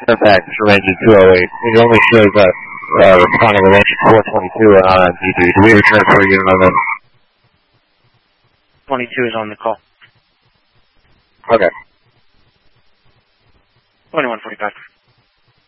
Fairfax Ranger 208. It only shows that responding to range 422 and on DD. Do we have a transfer unit on that? 22 is on the call. Okay. 2145.